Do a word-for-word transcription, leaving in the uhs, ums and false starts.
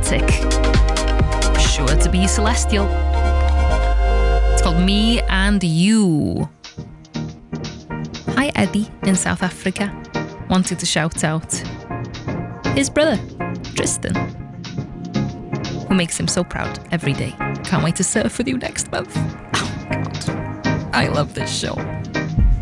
romantic. Sure to be celestial. It's called Me and You. Hi Eddie in South Africa. Wanted to shout out his brother, Tristan, who makes him so proud every day. Can't wait to surf with you next month. Oh God, I love this show.